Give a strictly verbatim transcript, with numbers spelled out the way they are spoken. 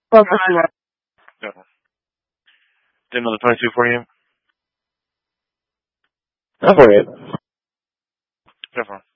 Well, that's Go for it. Did another twenty-two for you? Go for it. Go for it.